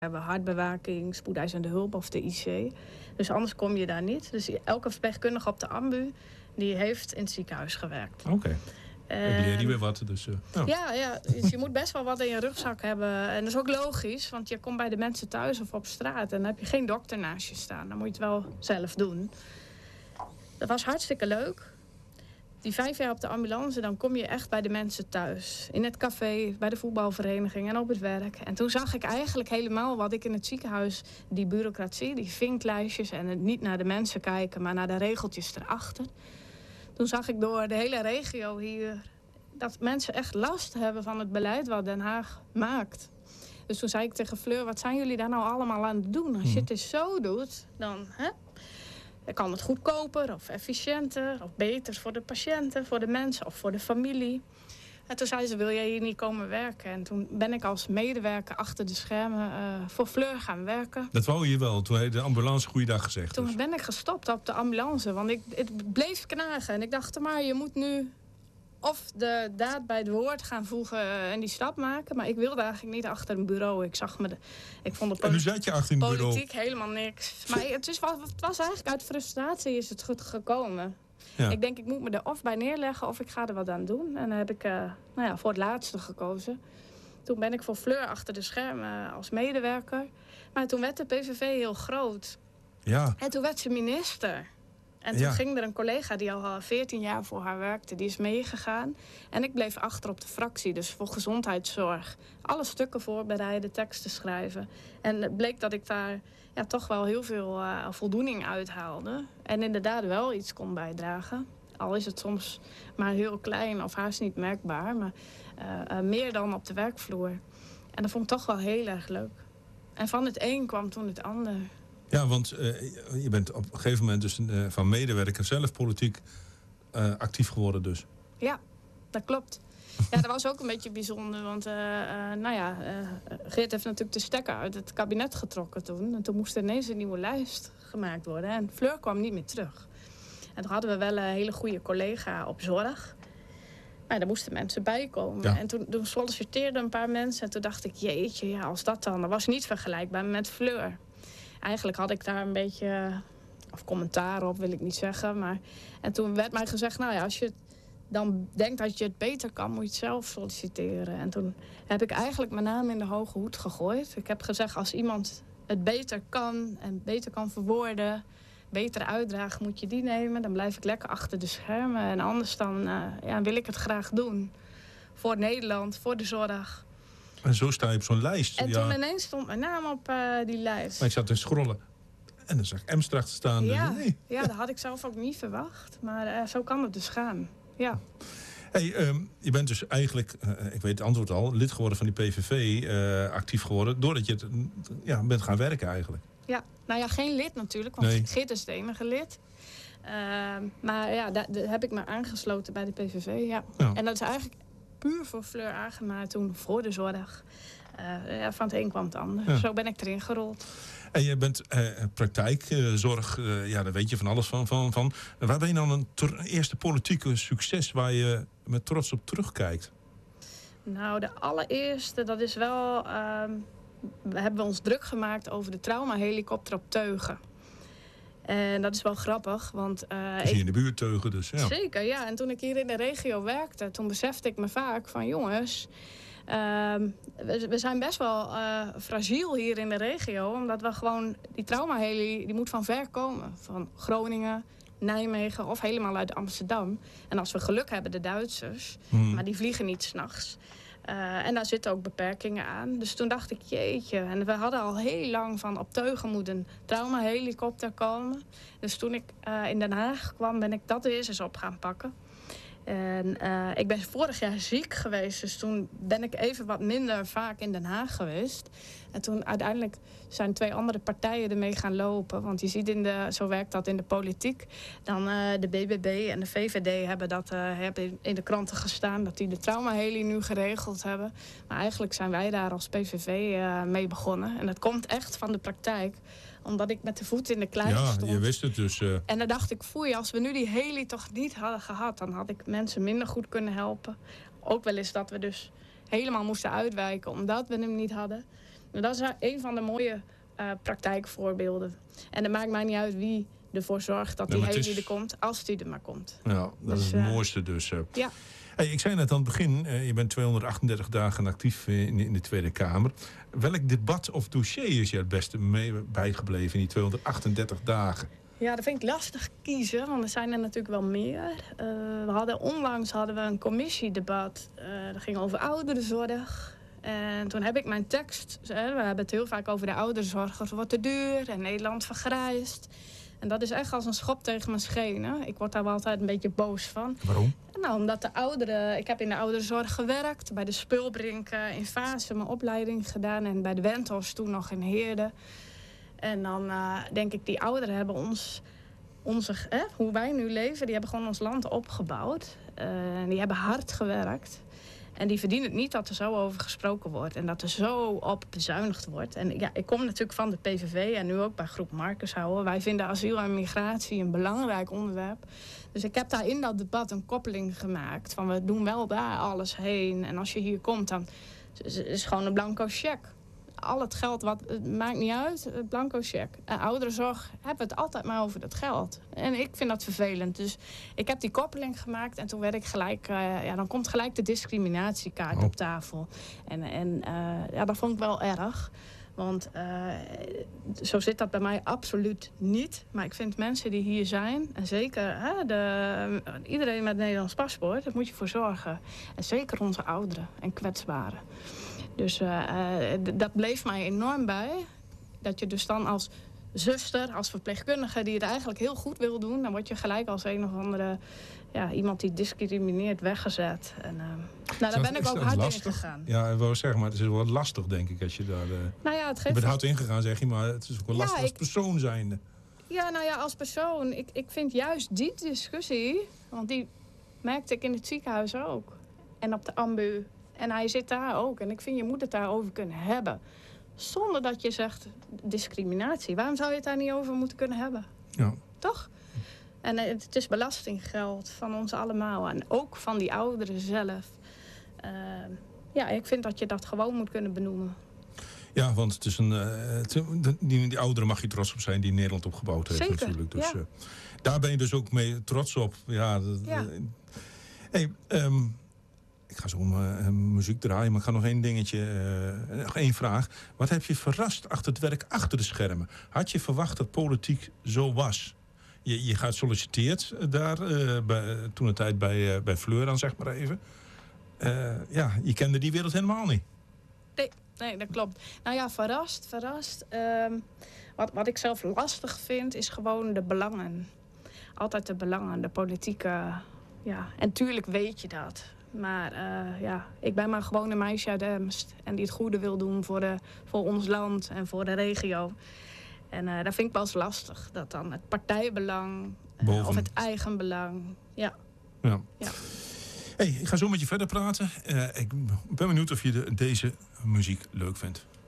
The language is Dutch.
hebben hartbewaking, spoedeisende hulp of de IC. Dus anders kom je daar niet. Dus elke verpleegkundige op de ambu die heeft in het ziekenhuis gewerkt. Oké. Ik leer niet weer wat. Dus, Ja, dus je moet best wel wat in je rugzak hebben. En dat is ook logisch, want je komt bij de mensen thuis of op straat en dan heb je geen dokter naast je staan. Dan moet je het wel zelf doen. Dat was hartstikke leuk. Die 5 jaar op de ambulance, dan kom je echt bij de mensen thuis. In het café, bij de voetbalvereniging en op het werk. En toen zag ik eigenlijk helemaal wat ik in het ziekenhuis... die bureaucratie, die vinklijstjes en het niet naar de mensen kijken... maar naar de regeltjes erachter. Toen zag ik door de hele regio hier... dat mensen echt last hebben van het beleid wat Den Haag maakt. Dus toen zei ik tegen Fleur, wat zijn jullie daar nou allemaal aan het doen? Als je het eens zo doet, dan... Dan kan het goedkoper of efficiënter of beter voor de patiënten, voor de mensen of voor de familie. En toen zei ze, wil jij hier niet komen werken? En toen ben ik als medewerker achter de schermen voor Fleur gaan werken. Dat wou je wel, toen heeft de ambulance goeiedag gezegd. Toen ben ik gestopt op de ambulance, want het bleef knagen. En ik dacht, maar je moet nu of de daad bij het woord gaan voegen en die stap maken. Maar ik wilde eigenlijk niet achter een bureau. Ik vond de en nu zat je achter een bureau. Politiek helemaal niks. Maar het was eigenlijk uit frustratie is het goed gekomen. Ja. Ik denk, ik moet me er of bij neerleggen of ik ga er wat aan doen. En dan heb ik voor het laatste gekozen. Toen ben ik voor Fleur achter de schermen als medewerker. Maar toen werd de PVV heel groot. Ja. En toen werd ze minister. En toen ging er een collega die al 14 jaar voor haar werkte, die is meegegaan. En ik bleef achter op de fractie, dus voor gezondheidszorg. Alle stukken voorbereiden, teksten schrijven. En het bleek dat ik daar toch wel heel veel voldoening uithaalde. En inderdaad wel iets kon bijdragen. Al is het soms maar heel klein of haast niet merkbaar. Maar meer dan op de werkvloer. En dat vond ik toch wel heel erg leuk. En van het een kwam toen het ander. Ja, want je bent op een gegeven moment dus van medewerker zelf politiek actief geworden dus. Ja, dat klopt. Ja, dat was ook een beetje bijzonder. Want Geert heeft natuurlijk de stekker uit het kabinet getrokken toen. En toen moest er ineens een nieuwe lijst gemaakt worden. En Fleur kwam niet meer terug. En toen hadden we wel een hele goede collega op zorg. Maar daar moesten mensen bij komen. Ja. En toen solliciteerden een paar mensen. En toen dacht ik, jeetje, als dat dan... Dat was niet vergelijkbaar met Fleur. Eigenlijk had ik daar een beetje... of commentaar op, wil ik niet zeggen. Maar, en toen werd mij gezegd... als je dan denkt dat je het beter kan... moet je het zelf solliciteren. En toen heb ik eigenlijk mijn naam in de hoge hoed gegooid. Ik heb gezegd, als iemand het beter kan... en beter kan verwoorden... beter uitdragen, moet je die nemen. Dan blijf ik lekker achter de schermen. En anders dan wil ik het graag doen. Voor Nederland, voor de zorg... En zo sta je op zo'n lijst. En toen ineens stond mijn naam op die lijst. Maar ik zat te scrollen. En dan zag ik Emstra te staan. Ja, ja, dat had ik zelf ook niet verwacht. Maar zo kan het dus gaan. Ja. Hey, je bent dus eigenlijk, ik weet het antwoord al... lid geworden van die PVV, actief geworden... doordat je bent gaan werken eigenlijk. Ja, geen lid natuurlijk. Want Geert is het enige lid. Maar daar heb ik me aangesloten bij de PVV. Ja. En dat is eigenlijk... puur voor Fleur Agema toen voor de zorg. Van het een kwam het ander. Ja. Zo ben ik erin gerold. En je bent praktijkzorg, daar weet je van alles van. Waar ben je dan een eerste politieke succes waar je met trots op terugkijkt? Nou, de allereerste, dat is wel... we hebben ons druk gemaakt over de traumahelikopter op Teugen. En dat is wel grappig, want... Hier in de buurt Teugen dus, ja. Zeker, ja. En toen ik hier in de regio werkte, toen besefte ik me vaak van... jongens, we zijn best wel fragiel hier in de regio... omdat we gewoon... die traumaheli, die moet van ver komen. Van Groningen, Nijmegen of helemaal uit Amsterdam. En als we geluk hebben, de Duitsers. Maar die vliegen niet 's nachts. En daar zitten ook beperkingen aan. Dus toen dacht ik, jeetje. En we hadden al heel lang van op Teugen moet een traumahelikopter komen. Dus toen ik in Den Haag kwam, ben ik dat eerst eens op gaan pakken. En ik ben vorig jaar ziek geweest. Dus toen ben ik even wat minder vaak in Den Haag geweest. En toen uiteindelijk zijn 2 andere partijen ermee gaan lopen. Want je ziet, zo werkt dat in de politiek. Dan de BBB en de VVD hebben in de kranten gestaan... dat die de traumaheli nu geregeld hebben. Maar eigenlijk zijn wij daar als PVV mee begonnen. En dat komt echt van de praktijk. Omdat ik met de voet in de klei stond. Ja, je wist het dus. En dan dacht ik, foei, als we nu die heli toch niet hadden gehad... dan had ik mensen minder goed kunnen helpen. Ook wel eens dat we dus helemaal moesten uitwijken... omdat we hem niet hadden. Nou, dat is een van de mooie praktijkvoorbeelden. En het maakt mij niet uit wie ervoor zorgt dat die Heli er komt, als die er maar komt. Ja, dat is het mooiste dus. Ja. Hey, ik zei net aan het begin, je bent 238 dagen actief in de Tweede Kamer. Welk debat of dossier is je het beste bijgebleven in die 238 dagen? Ja, dat vind ik lastig kiezen, want er zijn er natuurlijk wel meer. Onlangs hadden we een commissiedebat. Dat ging over ouderenzorg. En toen heb ik mijn tekst... We hebben het heel vaak over de ouderenzorg. Het wordt te duur en Nederland vergrijst. En dat is echt als een schop tegen mijn schenen. Ik word daar wel altijd een beetje boos van. Waarom? Nou, omdat de ouderen... Ik heb in de ouderenzorg gewerkt. Bij de Spulbrink in Vaassen mijn opleiding gedaan. En bij de Wenthos toen nog in Heerde. En dan denk ik, die ouderen hebben hoe wij nu leven... die hebben gewoon ons land opgebouwd. Die hebben hard gewerkt. En die verdienen het niet dat er zo over gesproken wordt. En dat er zo op bezuinigd wordt. En ja, ik kom natuurlijk van de PVV en nu ook bij Groep Markenshouwer. Wij vinden asiel en migratie een belangrijk onderwerp. Dus ik heb daar in dat debat een koppeling gemaakt. Van we doen wel daar alles heen. En als je hier komt, dan is het gewoon een blanco cheque. Al het geld, het maakt niet uit, blanco cheque. Ouderenzorg hebben we het altijd maar over dat geld. En ik vind dat vervelend. Dus ik heb die koppeling gemaakt en toen werd ik gelijk... dan komt gelijk de discriminatiekaart op tafel. En dat vond ik wel erg. Want zo zit dat bij mij absoluut niet. Maar ik vind mensen die hier zijn... en zeker iedereen met een Nederlands paspoort... daar moet je voor zorgen. En zeker onze ouderen en kwetsbaren. Dus dat bleef mij enorm bij. Dat je dus dan als zuster, als verpleegkundige... die het eigenlijk heel goed wil doen... dan word je gelijk als een of andere... iemand die discrimineert weggezet. En, daar ben ik ook hard in gegaan. Ja, ik wou zeggen, maar het is wel lastig, denk ik, als je daar... het geeft... Je bent hard ingegaan, zeg je, maar het is ook wel lastig als persoon zijnde. Ja, als persoon. Ik vind juist die discussie... want die merkte ik in het ziekenhuis ook. En op de ambu... En hij zit daar ook. En ik vind, je moet het daarover kunnen hebben. Zonder dat je zegt, discriminatie. Waarom zou je het daar niet over moeten kunnen hebben? Ja. Toch? En het is belastinggeld van ons allemaal. En ook van die ouderen zelf. Ik vind dat je dat gewoon moet kunnen benoemen. Ja, want het is die ouderen mag je trots op zijn die Nederland opgebouwd heeft. Zeker, natuurlijk. Dus ja. Daar ben je dus ook mee trots op. Ja. Ik ga zo muziek draaien, maar ik ga nog één dingetje, nog één vraag. Wat heb je verrast achter het werk achter de schermen? Had je verwacht dat politiek zo was? Je gaat solliciteerd daar, toen een tijd bij Fleur dan, zeg maar even. Je kende die wereld helemaal niet. Nee, dat klopt. Nou ja, verrast. Wat ik zelf lastig vind, is gewoon de belangen. Altijd de belangen, de politieke... Ja, en tuurlijk weet je dat... Maar ik ben maar gewoon een meisje uit Emst. En die het goede wil doen voor ons land en voor de regio. En dat vind ik wel eens lastig. Dat dan het partijbelang of het eigenbelang. Ja. Hey, ik ga zo met je verder praten. Ik ben benieuwd of je deze muziek leuk vindt.